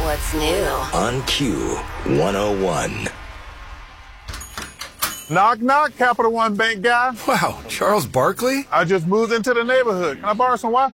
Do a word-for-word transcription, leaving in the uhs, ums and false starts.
what's new on Q one oh one. Knock, knock, Capital One Bank guy. Wow, Charles Barkley? I just moved into the neighborhood. Can I borrow some Wi-Fi?